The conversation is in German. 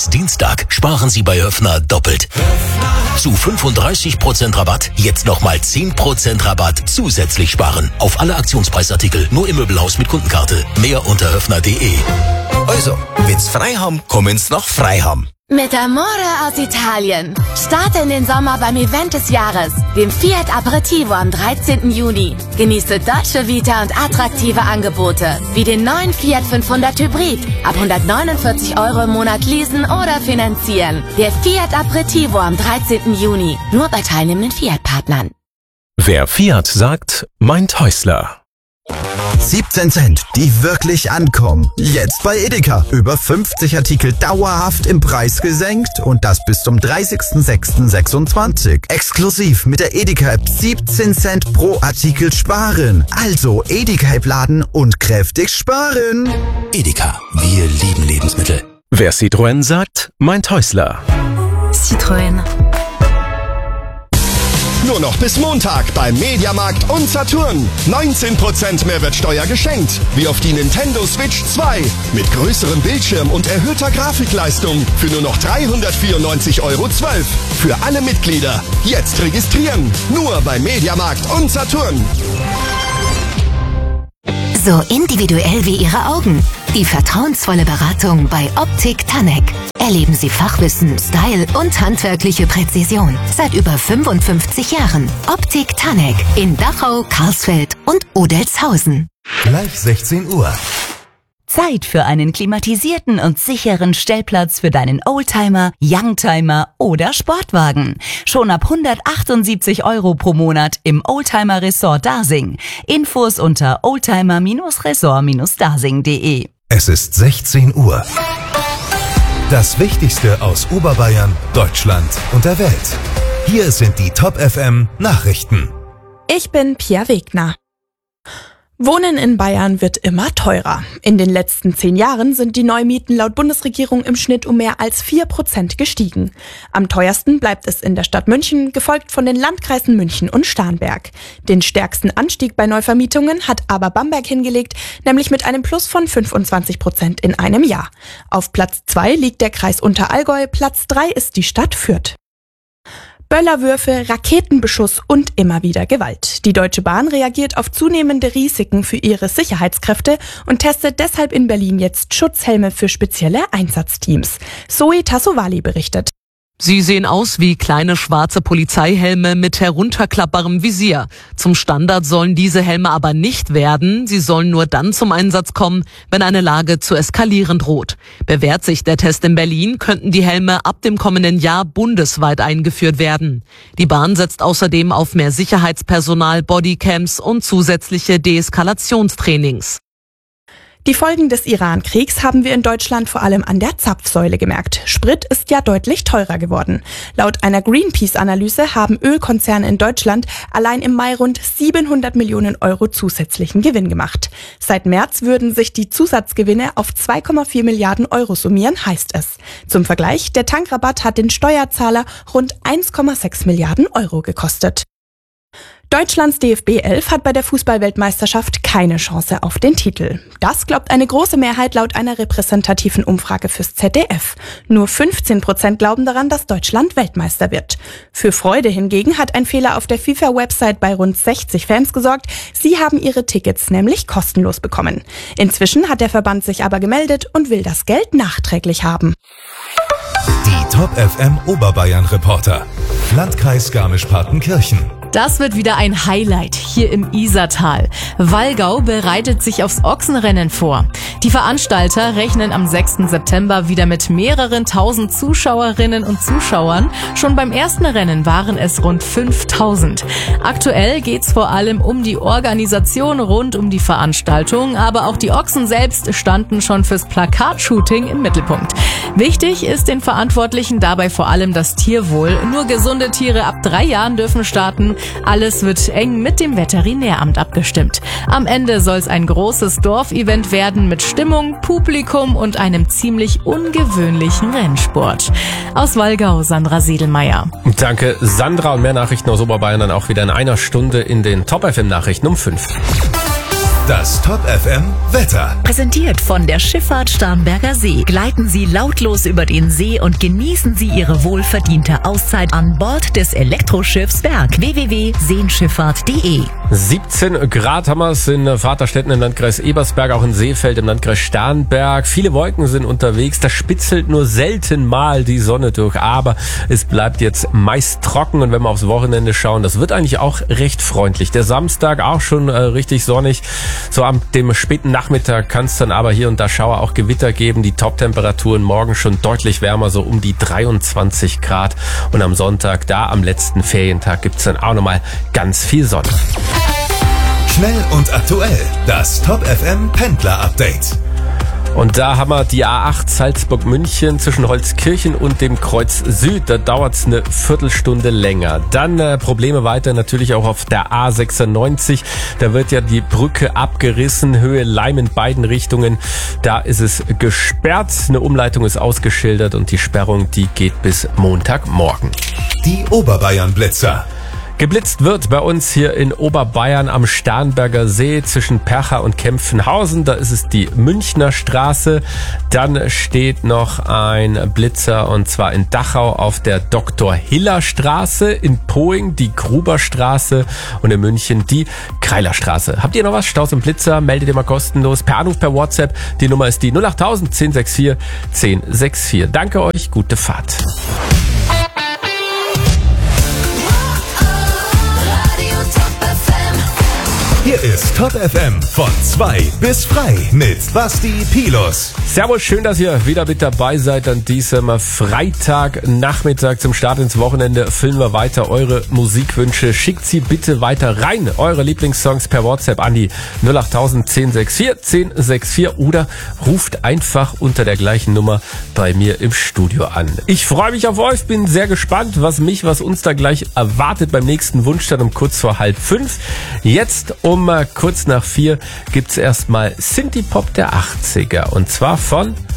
Bis Dienstag sparen Sie bei Höffner doppelt. Zu 35% Rabatt, jetzt nochmal 10% Rabatt zusätzlich sparen. Auf alle Aktionspreisartikel, nur im Möbelhaus mit Kundenkarte. Mehr unter höffner.de. Also, wenn's frei haben, kommen's nach Freiham. Mit Amore aus Italien. Starte in den Sommer beim Event des Jahres, dem Fiat Aperitivo am 13. Juni. Genieße Dolce Vita und attraktive Angebote, wie den neuen Fiat 500 Hybrid. Ab 149 € im Monat leasen oder finanzieren. Der Fiat Aperitivo am 13. Juni. Nur bei teilnehmenden Fiat-Partnern. Wer Fiat sagt, meint Häusler. 17 Cent, die wirklich ankommen. Jetzt bei Edeka. Über 50 Artikel dauerhaft im Preis gesenkt und das bis zum 30.06.26. Exklusiv mit der Edeka-App 17 Cent pro Artikel sparen. Also Edeka-App laden und kräftig sparen. Edeka, wir lieben Lebensmittel. Wer Citroën sagt, meint Häusler. Citroën. Nur noch bis Montag beim Mediamarkt und Saturn. 19% Mehrwertsteuer geschenkt. Wie auf die Nintendo Switch 2. Mit größerem Bildschirm und erhöhter Grafikleistung. Für nur noch 394,12 € Für alle Mitglieder. Jetzt registrieren. Nur beim Mediamarkt und Saturn. So individuell wie Ihre Augen. Die vertrauensvolle Beratung bei Optik Tanek. Erleben Sie Fachwissen, Style und handwerkliche Präzision. Seit über 55 Jahren. Optik Tanek in Dachau, Karlsfeld und Odelshausen. Gleich 16 Uhr. Zeit für einen klimatisierten und sicheren Stellplatz für deinen Oldtimer, Youngtimer oder Sportwagen. Schon ab 178 € pro Monat im Oldtimer Resort Dasing. Infos unter oldtimer-resort-dasing.de. Es ist 16 Uhr. Das Wichtigste aus Oberbayern, Deutschland und der Welt. Hier sind die Top FM Nachrichten. Ich bin Pia Wegner. Wohnen in Bayern wird immer teurer. In den letzten 10 Jahren sind die Neumieten laut Bundesregierung im Schnitt um mehr als 4% gestiegen. Am teuersten bleibt es in der Stadt München, gefolgt von den Landkreisen München und Starnberg. Den stärksten Anstieg bei Neuvermietungen hat aber Bamberg hingelegt, nämlich mit einem Plus von 25% in einem Jahr. Auf Platz 2 liegt der Kreis Unterallgäu, Platz 3 ist die Stadt Fürth. Böllerwürfe, Raketenbeschuss und immer wieder Gewalt. Die Deutsche Bahn reagiert auf zunehmende Risiken für ihre Sicherheitskräfte und testet deshalb in Berlin jetzt Schutzhelme für spezielle Einsatzteams. Zoe Tassovali berichtet. Sie sehen aus wie kleine schwarze Polizeihelme mit herunterklappbarem Visier. Zum Standard sollen diese Helme aber nicht werden. Sie sollen nur dann zum Einsatz kommen, wenn eine Lage zu eskalieren droht. Bewährt sich der Test in Berlin, könnten die Helme ab dem kommenden Jahr bundesweit eingeführt werden. Die Bahn setzt außerdem auf mehr Sicherheitspersonal, Bodycams und zusätzliche Deeskalationstrainings. Die Folgen des Iran-Kriegs haben wir in Deutschland vor allem an der Zapfsäule gemerkt. Sprit ist ja deutlich teurer geworden. Laut einer Greenpeace-Analyse haben Ölkonzerne in Deutschland allein im Mai rund 700 Millionen € zusätzlichen Gewinn gemacht. Seit März würden sich die Zusatzgewinne auf 2,4 Milliarden € summieren, heißt es. Zum Vergleich, der Tankrabatt hat den Steuerzahler rund 1,6 Milliarden € gekostet. Deutschlands DFB 11 hat bei der Fußball-Weltmeisterschaft keine Chance auf den Titel. Das glaubt eine große Mehrheit laut einer repräsentativen Umfrage fürs ZDF. Nur 15% glauben daran, dass Deutschland Weltmeister wird. Für Freude hingegen hat ein Fehler auf der FIFA-Website bei rund 60 Fans gesorgt. Sie haben ihre Tickets nämlich kostenlos bekommen. Inzwischen hat der Verband sich aber gemeldet und will das Geld nachträglich haben. Die Top FM Oberbayern Reporter. Landkreis Garmisch-Partenkirchen. Das wird wieder ein Highlight hier im Isartal. Wallgau bereitet sich aufs Ochsenrennen vor. Die Veranstalter rechnen am 6. September wieder mit mehreren tausend Zuschauerinnen und Zuschauern. Schon beim ersten Rennen waren es rund 5000. Aktuell geht's vor allem um die Organisation rund um die Veranstaltung, aber auch die Ochsen selbst standen schon fürs Plakatshooting im Mittelpunkt. Wichtig ist den Verantwortlichen dabei vor allem das Tierwohl. Nur gesunde Tiere ab 3 Jahren dürfen starten. Alles wird eng mit dem Veterinäramt abgestimmt. Am Ende soll es ein großes Dorfevent werden mit Stimmung, Publikum und einem ziemlich ungewöhnlichen Rennsport. Aus Wallgau, Sandra Siedelmeier. Danke, Sandra. Und mehr Nachrichten aus Oberbayern dann auch wieder in einer Stunde in den Top FM Nachrichten um 5. Das Top FM Wetter. Präsentiert von der Schifffahrt Starnberger See. Gleiten Sie lautlos über den See und genießen Sie Ihre wohlverdiente Auszeit an Bord des Elektroschiffs Berg. www.seenschifffahrt.de. 17 Grad haben wir es in Vaterstetten im Landkreis Ebersberg, auch in Seefeld im Landkreis Starnberg. Viele Wolken sind unterwegs, da spitzelt nur selten mal die Sonne durch, aber es bleibt jetzt meist trocken und wenn wir aufs Wochenende schauen, das wird eigentlich auch recht freundlich. Der Samstag auch schon richtig sonnig. So am dem späten Nachmittag kann es dann aber hier und da Schauer, auch Gewitter geben. Die Top-Temperaturen morgen schon deutlich wärmer, so um die 23 Grad. Und am Sonntag, da am letzten Ferientag, gibt's dann auch nochmal ganz viel Sonne. Schnell und aktuell. Das Top FM Pendler Update. Und da haben wir die A8 Salzburg-München zwischen Holzkirchen und dem Kreuz Süd. Da dauert's eine Viertelstunde länger. Dann Probleme weiter natürlich auch auf der A96. Da wird ja die Brücke abgerissen, Höhe Leim in beiden Richtungen. Da ist es gesperrt. Eine Umleitung ist ausgeschildert und die Sperrung, die geht bis Montagmorgen. Die Oberbayern-Blitzer. Geblitzt wird bei uns hier in Oberbayern am Starnberger See zwischen Percha und Kempfenhausen. Da ist es die Münchner Straße. Dann steht noch ein Blitzer und zwar in Dachau auf der Dr.-Hiller-Straße, in Poing die Gruberstraße und in München die Kreilerstraße. Habt ihr noch was? Staus und Blitzer? Meldet ihr mal kostenlos per Anruf, per WhatsApp. Die Nummer ist die 08000 1064 1064. Danke euch, gute Fahrt. Hier ist Top FM von 2 bis frei mit Basti Pilus. Servus, schön, dass ihr wieder mit dabei seid an diesem Freitagnachmittag zum Start ins Wochenende. Füllen wir weiter eure Musikwünsche. Schickt sie bitte weiter rein. Eure Lieblingssongs per WhatsApp an die 08000 1064 1064 oder ruft einfach unter der gleichen Nummer bei mir im Studio an. Ich freue mich auf euch, bin sehr gespannt, was uns da gleich erwartet beim nächsten Wunsch dann um kurz vor 4:30. Jetzt um kurz nach 4 gibt's erstmal Synthie-Pop der 80er und zwar von